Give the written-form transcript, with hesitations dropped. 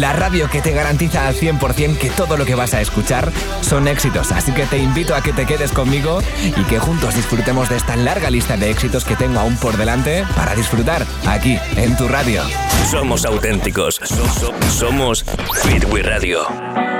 La radio que te garantiza al 100% que todo lo que vas a escuchar son éxitos. Así que te invito a que te quedes conmigo y que juntos disfrutemos de esta larga lista de éxitos que tengo aún por delante para disfrutar aquí, en tu radio. Somos auténticos. Somos Hit With Radio.